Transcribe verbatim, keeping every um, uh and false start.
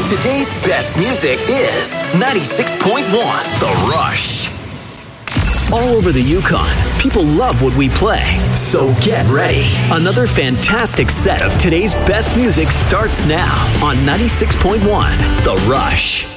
Today's best music is ninety-six point one The Rush. All over the Yukon, people love what we play. So get ready. Another fantastic set of today's best music starts now on ninety-six point one The Rush.